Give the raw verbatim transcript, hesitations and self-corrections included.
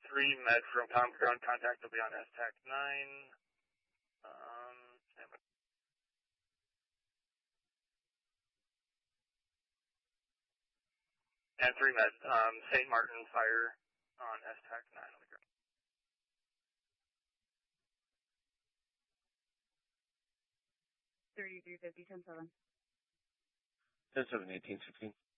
three med from com ground contact will be on S TAC nine. Um, and three med, um, Saint Martin fire on S TAC nine on the ground. thirty-three fifty, ten seven. ten seven, eighteen sixteen.